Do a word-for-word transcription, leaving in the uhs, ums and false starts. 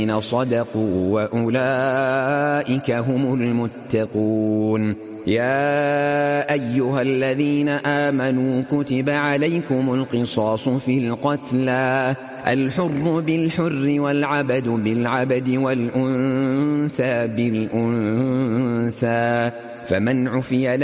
صدقوا وأولئك هم المتقون. يا أيها الذين آمنوا كتب عليكم القصاص في القتلى، الحر بالحر والعبد بالعبد والأنثى بالأنثى، فمن عفي